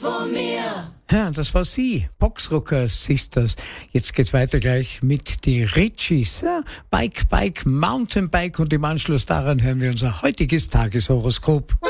von mir. Ja, das war sie, Boxrucker Sisters. Jetzt geht's weiter gleich mit die Ritchies. Ja, Bike, Mountainbike und im Anschluss daran hören wir unser heutiges Tageshoroskop.